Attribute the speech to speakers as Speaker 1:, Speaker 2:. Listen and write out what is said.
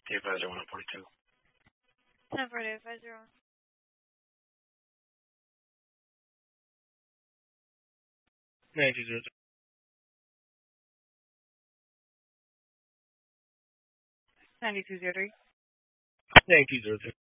Speaker 1: The advisor 142.
Speaker 2: 10-4 to advisor 1.
Speaker 1: 9200.
Speaker 2: 9203.
Speaker 1: 9200.